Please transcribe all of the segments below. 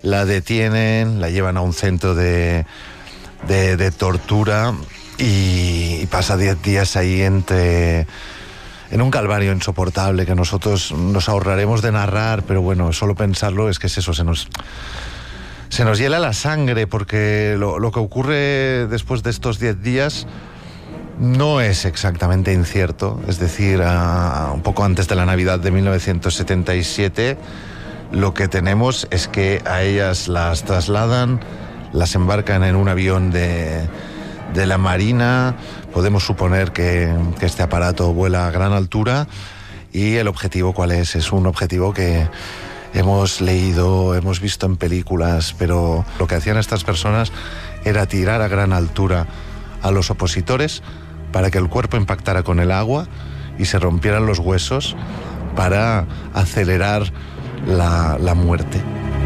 La detienen, la llevan a un centro de tortura y pasa 10 días ahí en un calvario insoportable que nosotros nos ahorraremos de narrar, pero bueno, solo pensarlo es que es eso, se nos hiela la sangre, porque lo que ocurre después de estos 10 días no es exactamente incierto. Es decir, un poco antes de la Navidad de 1977, lo que tenemos es que a ellas las trasladan, las embarcan en un avión de la Marina. Podemos suponer que este aparato vuela a gran altura, y el objetivo, ¿cuál es? Es un objetivo que hemos leído, hemos visto en películas, pero lo que hacían estas personas era tirar a gran altura a los opositores para que el cuerpo impactara con el agua y se rompieran los huesos para acelerar la muerte.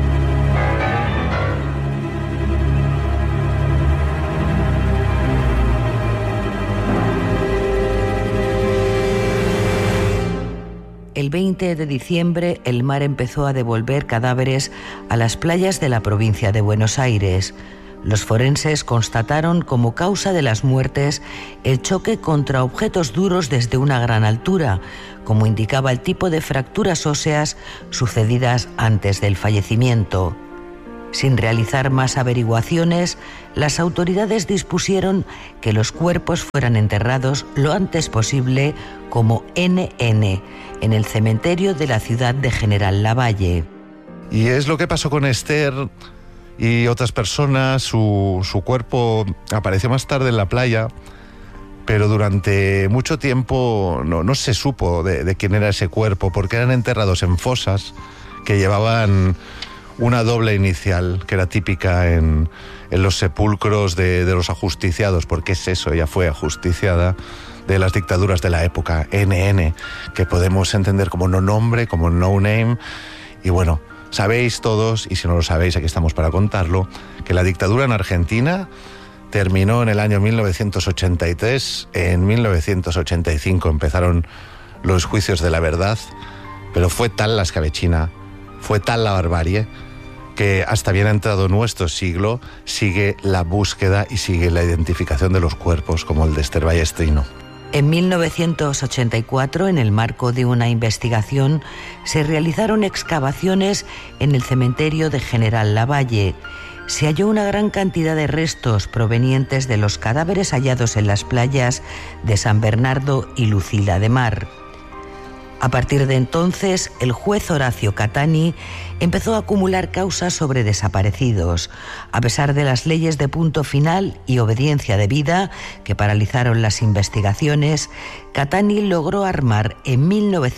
El 20 de diciembre, el mar empezó a devolver cadáveres a las playas de la provincia de Buenos Aires. Los forenses constataron como causa de las muertes el choque contra objetos duros desde una gran altura, como indicaba el tipo de fracturas óseas sucedidas antes del fallecimiento. Sin realizar más averiguaciones, las autoridades dispusieron que los cuerpos fueran enterrados lo antes posible como NN en el cementerio de la ciudad de General Lavalle. Y es lo que pasó con Esther y otras personas. Su cuerpo apareció más tarde en la playa, pero durante mucho tiempo no se supo de quién era ese cuerpo, porque eran enterrados en fosas que llevaban una doble inicial, que era típica en los sepulcros de los ajusticiados, porque es eso, ella fue ajusticiada de las dictaduras de la época, NN, que podemos entender como no nombre, como no name. Y bueno, sabéis todos, y si no lo sabéis, aquí estamos para contarlo, que la dictadura en Argentina terminó en el año 1983, en 1985 empezaron los juicios de la verdad, pero fue tal la escabechina, fue tal la barbarie, que hasta bien entrado nuestro siglo sigue la búsqueda y sigue la identificación de los cuerpos, como el de Esther Ballestrino. En 1984, en el marco de una investigación, se realizaron excavaciones en el cementerio de General Lavalle. Se halló una gran cantidad de restos provenientes de los cadáveres hallados en las playas de San Bernardo y Lucila de Mar. A partir de entonces, el juez Horacio Catani empezó a acumular causas sobre desaparecidos. A pesar de las leyes de punto final y obediencia debida que paralizaron las investigaciones, Catani logró armar en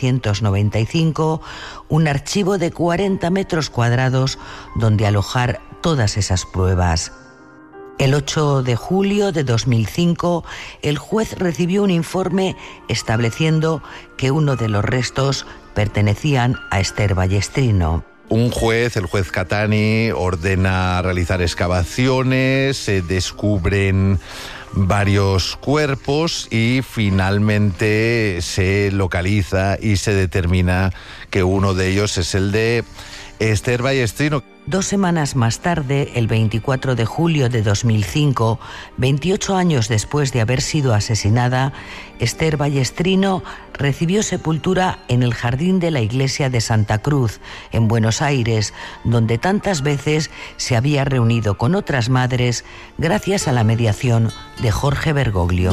1995 un archivo de 40 metros cuadrados donde alojar todas esas pruebas. El 8 de julio de 2005, el juez recibió un informe estableciendo que uno de los restos pertenecían a Esther Ballestrino. Un juez, el juez Catani, ordena realizar excavaciones, se descubren varios cuerpos y finalmente se localiza y se determina que uno de ellos es el de Esther Ballestrino. 2 semanas más tarde, el 24 de julio de 2005, 28 años después de haber sido asesinada, Esther Ballestrino recibió sepultura en el jardín de la iglesia de Santa Cruz, en Buenos Aires, donde tantas veces se había reunido con otras madres gracias a la mediación de Jorge Bergoglio.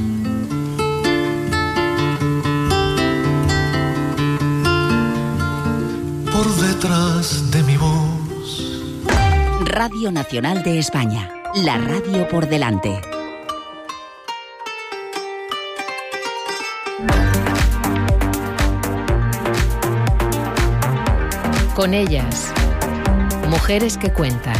Por detrás de mi voz. Radio Nacional de España, la radio por delante. Con ellas, mujeres que cuentan.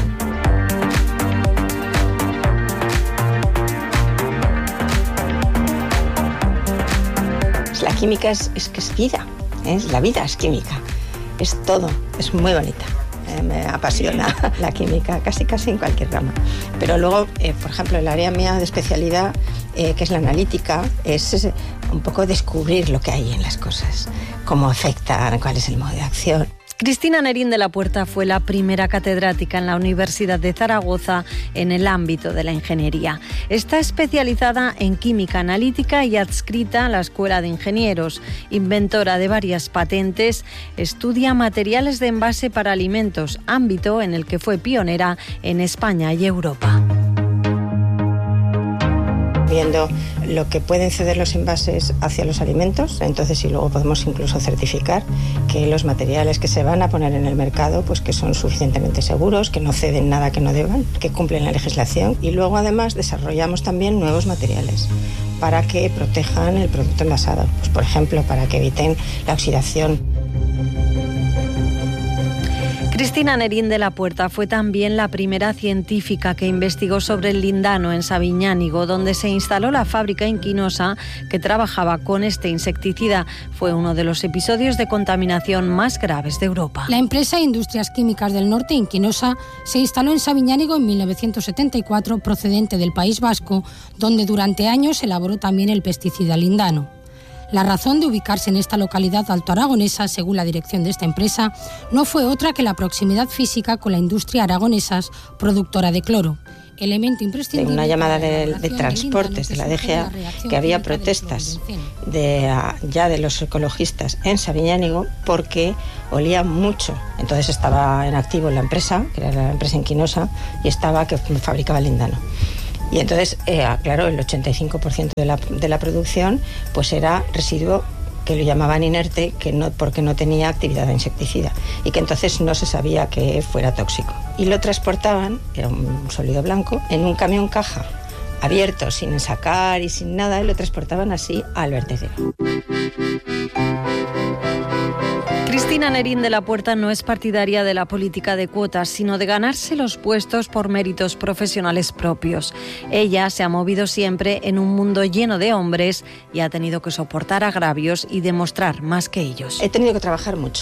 La química es vida, la vida es química, es todo, es muy bonita. Me apasiona la química, casi en cualquier rama. Pero luego, por ejemplo, el área mía de especialidad, que es la analítica, es un poco descubrir lo que hay en las cosas, cómo afectan, cuál es el modo de acción. Cristina Nerín de la Puerta fue la primera catedrática en la Universidad de Zaragoza en el ámbito de la ingeniería. Está especializada en química analítica y adscrita a la Escuela de Ingenieros. Inventora de varias patentes, estudia materiales de envase para alimentos, ámbito en el que fue pionera en España y Europa. Viendo lo que pueden ceder los envases hacia los alimentos, entonces y luego podemos incluso certificar que los materiales que se van a poner en el mercado, pues que son suficientemente seguros, que no ceden nada que no deban, que cumplen la legislación, y luego además desarrollamos también nuevos materiales para que protejan el producto envasado, pues por ejemplo para que eviten la oxidación. Cristina Nerín de la Puerta fue también la primera científica que investigó sobre el lindano en Sabiñánigo, donde se instaló la fábrica inquinosa que trabajaba con este insecticida. Fue uno de los episodios de contaminación más graves de Europa. La empresa Industrias Químicas del Norte, Inquinosa, se instaló en Sabiñánigo en 1974, procedente del País Vasco, donde durante años elaboró también el pesticida lindano. La razón de ubicarse en esta localidad altoaragonesa, según la dirección de esta empresa, no fue otra que la proximidad física con la industria aragonesa productora de cloro, elemento imprescindible. Una llamada de transportes de la DGA, que había protestas ya de los ecologistas en Sabiñánigo porque olía mucho. Entonces estaba en activo la empresa, que era la empresa Inquinosa, y estaba que fabricaba lindano. Y entonces, claro, el 85% de la producción pues era residuo que lo llamaban inerte, porque no tenía actividad insecticida y que entonces no se sabía que fuera tóxico. Y lo transportaban, era un sólido blanco, en un camión caja abierto, sin ensacar y sin nada, y lo transportaban así al vertedero. Cristina Nerín de la Puerta no es partidaria de la política de cuotas, sino de ganarse los puestos por méritos profesionales propios. Ella se ha movido siempre en un mundo lleno de hombres y ha tenido que soportar agravios y demostrar más que ellos. He tenido que trabajar mucho.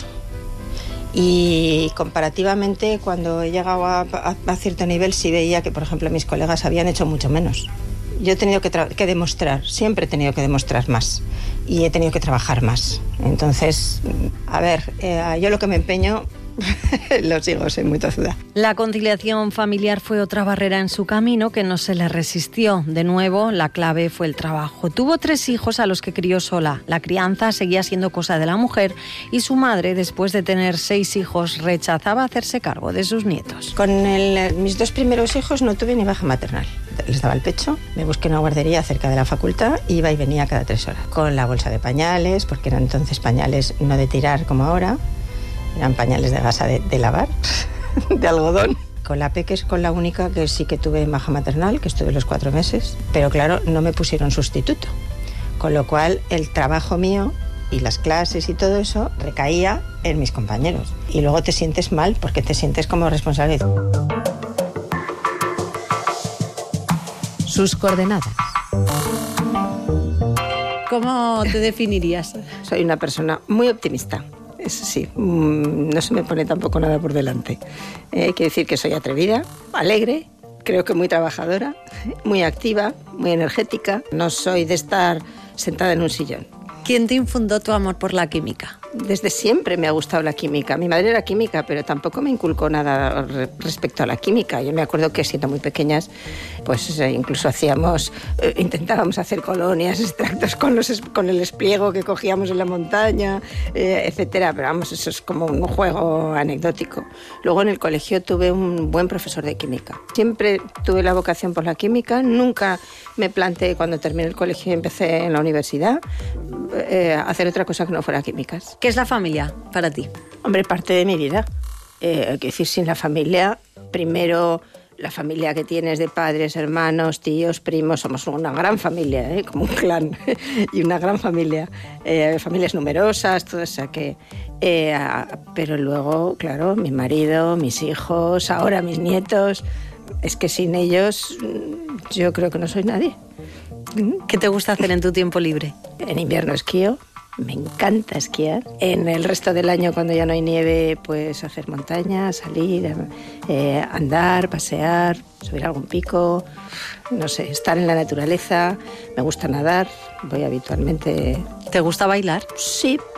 Y comparativamente, cuando he llegado a cierto nivel, sí veía que, por ejemplo, mis colegas habían hecho mucho menos. Yo he tenido que demostrar, siempre he tenido que demostrar más y he tenido que trabajar más. Entonces, a ver, yo lo que me empeño lo sigo, soy muy tozuda. La conciliación familiar fue otra barrera en su camino que no se le resistió. De nuevo, la clave fue el trabajo. Tuvo 3 hijos a los que crió sola. La crianza seguía siendo cosa de la mujer y su madre, después de tener 6 hijos, rechazaba hacerse cargo de sus nietos. Con mis 2 primeros hijos no tuve ni baja maternal. Les daba el pecho, me busqué una guardería cerca de la facultad, iba y venía cada 3 horas. Con la bolsa de pañales, porque eran entonces pañales no de tirar como ahora, eran pañales de gasa de lavar, de algodón. Con la Peque es con la única que sí que tuve baja maternal, que estuve los 4 meses, pero claro, no me pusieron sustituto. Con lo cual, el trabajo mío y las clases y todo eso recaía en mis compañeros. Y luego te sientes mal porque te sientes como responsable. Sus coordenadas. ¿Cómo te definirías? Soy una persona muy optimista. Eso sí, no se me pone tampoco nada por delante. Quiere decir que soy atrevida, alegre, creo que muy trabajadora, muy activa, muy energética. No soy de estar sentada en un sillón. ¿Quién te infundó tu amor por la química? Desde siempre me ha gustado la química. Mi madre era química, pero tampoco me inculcó nada respecto a la química. Yo me acuerdo que siendo muy pequeñas, pues incluso intentábamos hacer colonias, extractos con el espliego que cogíamos en la montaña, etcétera. Pero vamos, eso es como un juego anecdótico. Luego en el colegio tuve un buen profesor de química. Siempre tuve la vocación por la química. Nunca me planteé, cuando terminé el colegio y empecé en la universidad, hacer otra cosa que no fuera químicas. ¿Qué es la familia para ti? Hombre, parte de mi vida. Hay que decir, sin la familia, primero la familia que tienes de padres, hermanos, tíos, primos, somos una gran familia, como un clan y una gran familia. Familias numerosas, todo eso. Pero luego, claro, mi marido, mis hijos, ahora mis nietos. Es que sin ellos yo creo que no soy nadie. ¿Qué te gusta hacer en tu tiempo libre? En invierno esquío, me encanta esquiar. En el resto del año, cuando ya no hay nieve, pues hacer montaña, salir, andar, pasear, subir a algún pico, no sé, estar en la naturaleza. Me gusta nadar, voy habitualmente. ¿Te gusta bailar? Sí,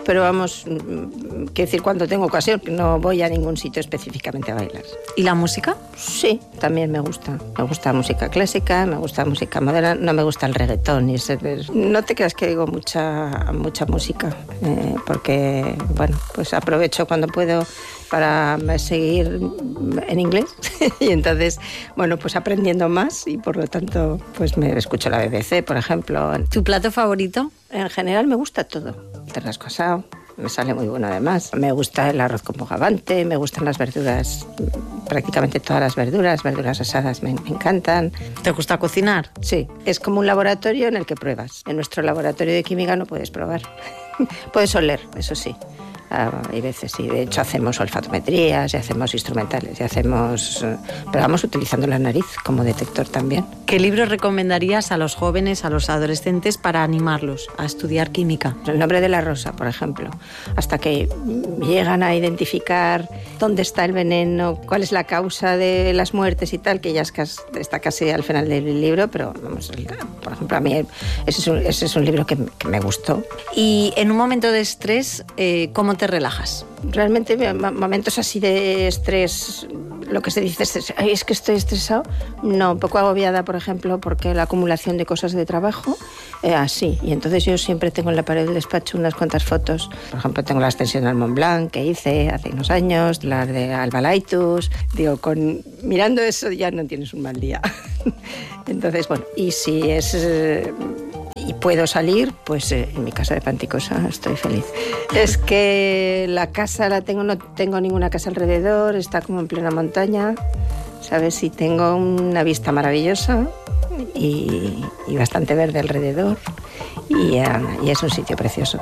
pero vamos, quiero decir, cuando tengo ocasión, no voy a ningún sitio específicamente a bailar. ¿Y la música? Sí, también me gusta. Me gusta música clásica, me gusta música moderna, no me gusta el reggaetón. No te creas que oigo mucha música, porque, bueno, pues aprovecho cuando puedo para seguir en inglés y entonces, bueno, pues aprendiendo más y por lo tanto, pues me escucho la BBC, por ejemplo. ¿Tu plato favorito? En general me gusta todo. El terrasco asado, me sale muy bueno además. Me gusta el arroz con bogavante, me gustan las verduras, prácticamente todas las verduras asadas me encantan. ¿Te gusta cocinar? Sí, es como un laboratorio en el que pruebas. En nuestro laboratorio de química no puedes probar. Puedes oler, eso sí. Hay veces sí, de hecho hacemos olfatometrías y hacemos instrumentales y hacemos, pero vamos utilizando la nariz como detector también. ¿Qué libros recomendarías a los jóvenes, a los adolescentes para animarlos a estudiar química? El nombre de la rosa, por ejemplo, hasta que llegan a identificar dónde está el veneno, cuál es la causa de las muertes y tal, que ya está casi al final del libro, pero vamos, por ejemplo, a mí ese es un libro que me gustó. Y en un momento de estrés, ¿cómo te relajas? Realmente momentos así de estrés, lo que se dice es que estoy estresado, no, un poco agobiada, por ejemplo, porque la acumulación de cosas de trabajo, así, y entonces yo siempre tengo en la pared del despacho unas cuantas fotos. Por ejemplo, tengo la extensión del Mont Blanc que hice hace unos años, la de Albalaitus, digo, mirando eso ya no tienes un mal día. Entonces, bueno, y si es... y puedo salir, pues en mi casa de Panticosa estoy feliz. Es que la casa no tengo ninguna casa alrededor, está como en plena montaña, ¿sabes? Y tengo una vista maravillosa y bastante verde alrededor y es un sitio precioso.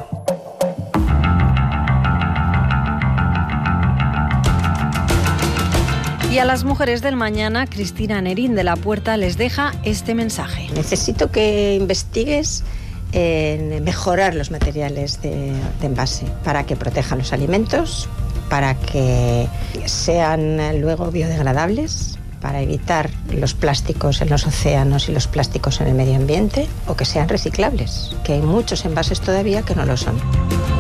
Y a las mujeres del mañana, Cristina Nerín de la Puerta les deja este mensaje. Necesito que investigues en mejorar los materiales de envase para que protejan los alimentos, para que sean luego biodegradables, para evitar los plásticos en los océanos y los plásticos en el medio ambiente, o que sean reciclables, que hay muchos envases todavía que no lo son.